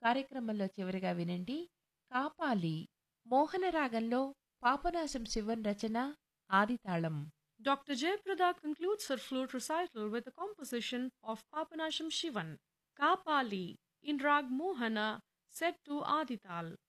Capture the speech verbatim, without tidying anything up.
కార్యక్రమంలో చివరిగా వినండి కాపాలి మోహన రాగంలో పాపనాశం శివన్ రచన ఆదితాళం. Doctor Jayaprada concludes her flute recital with a composition of Papanasham Shivan, Kapali, in Rag Mohana, set to Adital.